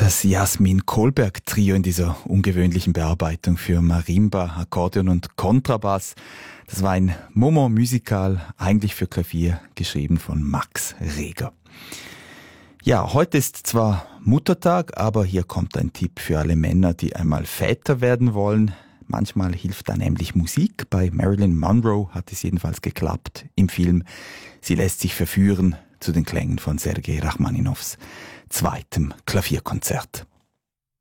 Das Jasmin-Kohlberg-Trio in dieser ungewöhnlichen Bearbeitung für Marimba, Akkordeon und Kontrabass. Das war ein Moment-Musical, eigentlich für Klavier, geschrieben von Max Reger. Ja, heute ist zwar Muttertag, aber hier kommt ein Tipp für alle Männer, die einmal Väter werden wollen. Manchmal hilft da nämlich Musik. Bei Marilyn Monroe hat es jedenfalls geklappt im Film. Sie lässt sich verführen zu den Klängen von Sergei Rachmaninows zweitem Klavierkonzert.